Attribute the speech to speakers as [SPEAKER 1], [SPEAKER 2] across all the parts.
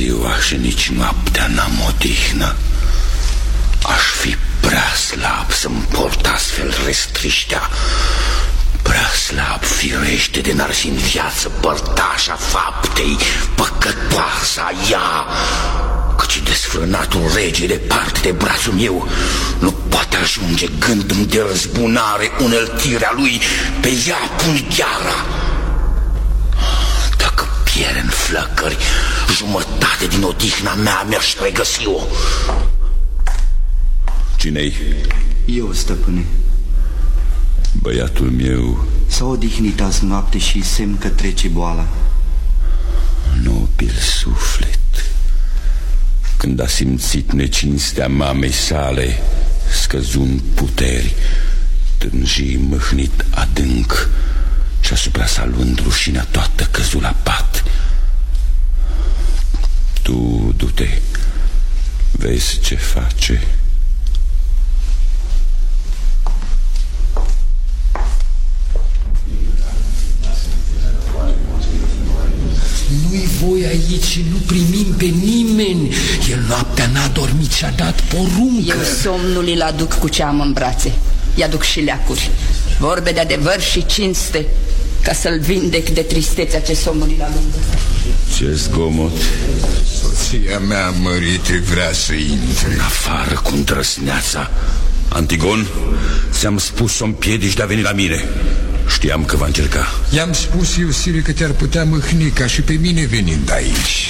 [SPEAKER 1] ziua și nici noaptea n-am odihnă. Aș fi prea slab să-mi port astfel restriștea, prea slab firește de n-ar fi în viață părtașa faptei păcătoasa ea, căci desfrânatul rege departe de brațul meu nu poate ajunge gândul de răzbunare uneltirea lui pe ea pulgheara. Dacă pierde în flăcări jumătate din odihna mea, mi-aș regăsi-o. Cine-i?
[SPEAKER 2] Eu, stăpâne.
[SPEAKER 1] Băiatul meu
[SPEAKER 2] s-a odihnit azi noapte și semn că trece boala.
[SPEAKER 1] Nobil suflet, când a simțit necinstea mamei sale, scăzând puteri, tânji mâhnit adânc și asupra sa luând rușinea toată căzut la pat. Tu du-te, vezi ce face.
[SPEAKER 3] Nu-i voi aici și nu primim pe nimeni. El noaptea n-a dormit și a dat poruncă.
[SPEAKER 4] Eu somnul îl aduc cu ceamă în brațe. I-aduc și leacuri, vorbe de adevăr și cinste, ca să-l vindec de tristețea ce somnul îl alungă.
[SPEAKER 1] Ce zgomot?
[SPEAKER 5] Soția mea mărite vrea să intre.
[SPEAKER 1] Afară cu îndrăsneața. Antigon, ți-am spus să-mi piedici de a veni la mine. Știam că va încerca.
[SPEAKER 5] I-am spus eu, sire, că te-ar putea mâhni ca și pe mine venind aici.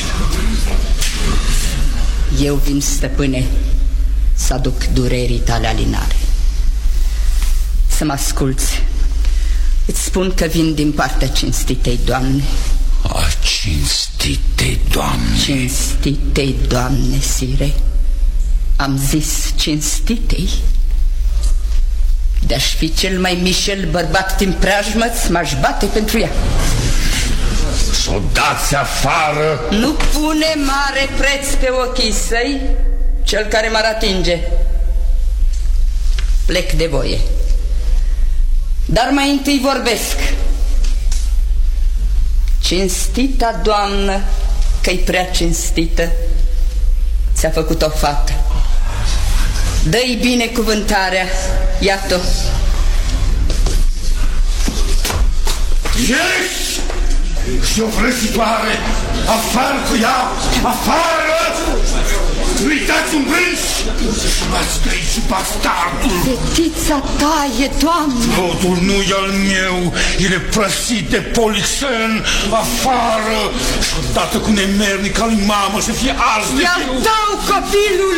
[SPEAKER 4] Eu vin, stăpâne, să aduc durerii tale alinare. Să mă asculți. Îți spun că vin din partea cinstitei Doamne.
[SPEAKER 1] A cinstitei Doamne.
[SPEAKER 4] Cinstitei Doamne, sire. Am zis cinstitei. De-aș fi cel mai mișel bărbat din preajmă, m-aș bate pentru ea.
[SPEAKER 1] S-o dați afară.
[SPEAKER 4] Nu pune mare preț pe ochii săi cel care m-ar atinge. Plec de voie, dar mai întâi vorbesc. Cinstita Doamnă, că-i prea cinstită, ți-a făcut o fată. Dă-i binecuvântarea, iată-o.
[SPEAKER 1] Ești și o vrăjitoare. Afară cu ea, afară! Nu-i dați un brânci! L-ați trăit și bastardul.
[SPEAKER 4] Fetița ta e, Doamne.
[SPEAKER 1] Rodul nu e al meu, el e prăsit de Polixen. Afară! Și odată cu nemernica lui mamă să fie ars de
[SPEAKER 4] I-al tău copilul.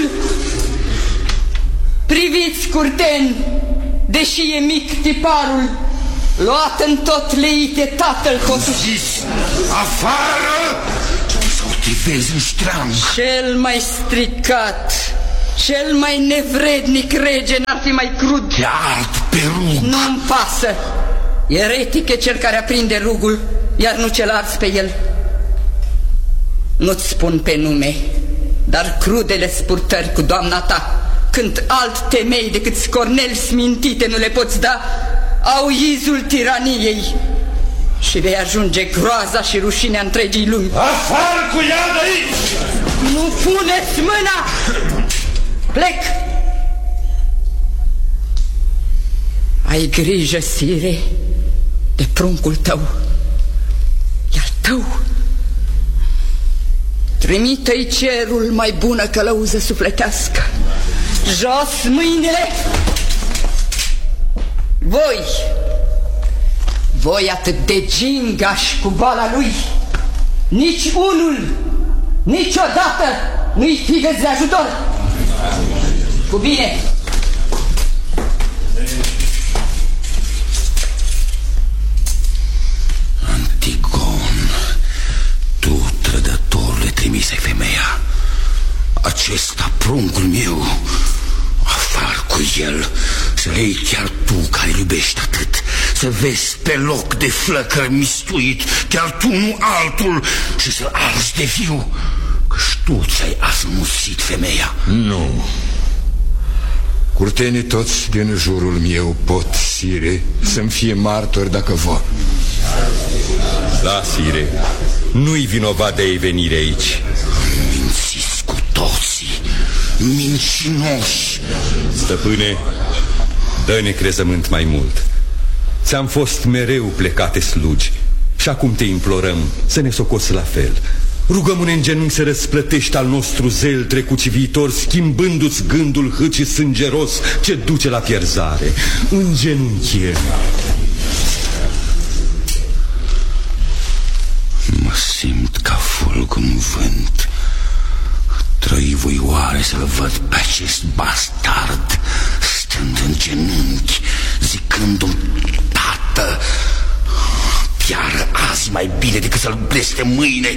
[SPEAKER 4] Priviți, curteni, deși e mic tiparul, luat în tot leite tatăl
[SPEAKER 1] Zis, afară! Sau te vezi în ștreang.
[SPEAKER 4] Cel mai stricat, cel mai nevrednic rege n-ar fi mai crud.
[SPEAKER 1] Te ard pe rug.
[SPEAKER 4] Nu-mi pasă. Eretic e cel care aprinde rugul, iar nu cel ars pe el. Nu-ți spun pe nume, dar crudele spurtări cu doamna ta, când alt temei decât scorneli smintite nu le poți da, au izul tiraniei și vei ajunge groaza și rușinea întregii lumi.
[SPEAKER 1] Afară cu ea de aici!
[SPEAKER 4] Nu puneți mâna! Plec! Ai grijă, sire, de pruncul tău. E al tău. Trimite-i cerul mai bună călăuză sufletească. Jos mâinile! Voi atât de gingași cu boala lui, nici unul, niciodată nu-i figeți de ajutor. Cu bine!
[SPEAKER 1] Antigon, tu, trădătorule, trimise femeia. Acesta, pruncul meu, afară cu el, să le iei chiar tu care iubești atât, să vezi pe loc de flăcări mistuit, chiar tu, nu altul, și să arzi de viu, că-și tu ți-ai asmuțit femeia.
[SPEAKER 5] Nu. Curtenii toți din jurul meu pot, sire, să-mi fie martori dacă vor.
[SPEAKER 6] Da, sire, nu-i vinovat de ei venire aici.
[SPEAKER 1] mincinoși.
[SPEAKER 6] Stăpâne, dă-ne crezământ mai mult. Ți-am fost mereu plecate slugi și acum te implorăm să ne socoți la fel. Rugăm-ne în genunchi să răsplătești al nostru zel trecut și viitor, schimbându-ți gândul hât și sângeros ce duce la pierzare. Îngenunchiem.
[SPEAKER 1] Mă simt ca fulg în vânt. Trăi voi oare să-l văd pe acest bastard stând în genunchi, zicându-mi: tată, piară azi mai bine decât să-l bleste mâine.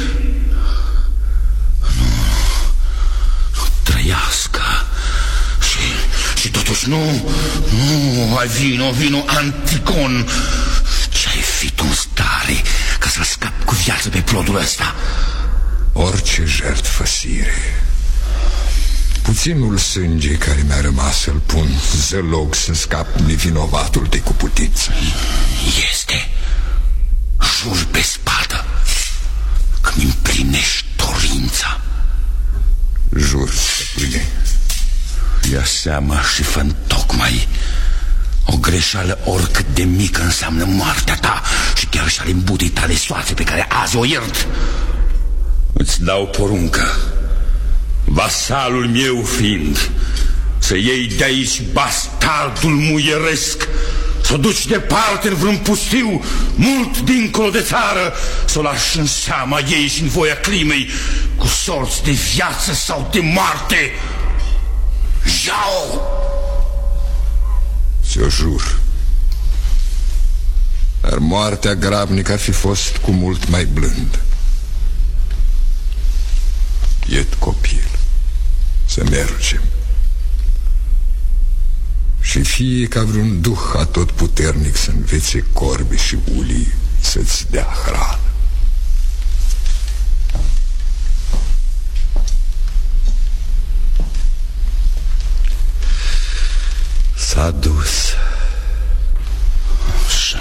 [SPEAKER 1] Nu trăiască. Și totuși nu, ai vino, Anticon. Ce-ai fi tu în stare ca să scapi cu viață pe plodul ăsta?
[SPEAKER 5] Orice jertfă, sire. Puținul sânge care mi-a rămas să-l pun zălog să scap nevinovatul de cu putință.
[SPEAKER 1] Este. Jur pe spadă că-mi împlinești dorința.
[SPEAKER 5] Jur, stăpâne.
[SPEAKER 1] Ia seama și fă-n tocmai. O greșeală oricât de mică înseamnă moartea ta și chiar și ale îmbutei tale soațe pe care azi o iert. Îți dau poruncă, vasalul meu fiind, să iei de aici bastardul muieresc, să o duci departe în vreun pustiu, mult dincolo de țară, să o lași în seama ei și în voia climei, cu sorți de viață sau de moarte. Iau!
[SPEAKER 5] Ți-o jur. Dar moartea grabnică ar fi fost cu mult mai blândă. Iet copil, să mergem. Și fie ca vreun duh atotputernic să învețe corbi și ulii să-ți dea hrană.
[SPEAKER 1] S-a dus. Așa.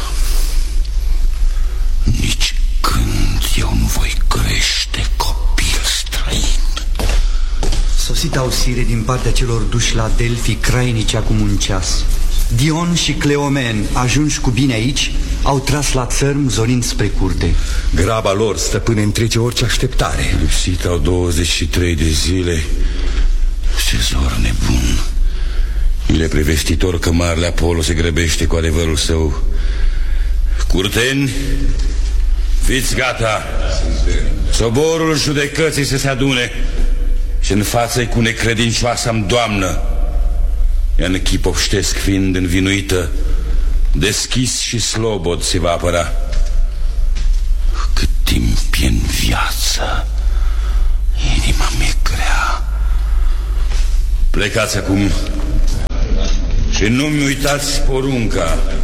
[SPEAKER 1] Nici când eu nu voi crește copil străin.
[SPEAKER 2] Sosit Ausire din partea celor duși la Delfi, crainici acum un ceas. Dion și Cleomen, ajunși cu bine aici, au tras la țărm zorind spre curte.
[SPEAKER 6] Graba lor, stăpâne, întrece orice așteptare.
[SPEAKER 1] Lipsit au 23 de zile. Ce zor nebun. El e prevestitor că marele Apollo se grăbește cu adevărul său. Curteni, fiți gata. Soborul judecății să se adune și în față-i cu necredincioasa-mi doamnă. Ea în chip obștesc fiind învinuită, deschis și slobod se va apăra. Cât timp e în viață, inima mi-e grea. Plecați acum și nu-mi uitați porunca.